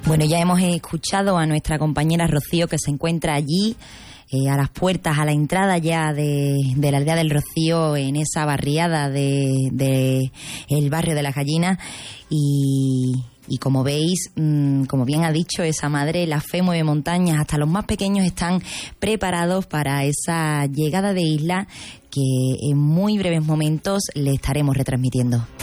Bueno, ya hemos escuchado a nuestra compañera Rocío, que se encuentra allí a las puertas, a la entrada ya de la aldea del Rocío, en esa barriada de el barrio de las Gallinas. Y como veis, como bien ha dicho esa madre, la fe mueve montañas. Hasta los más pequeños están preparados para esa llegada de Isla que en muy breves momentos le estaremos retransmitiendo.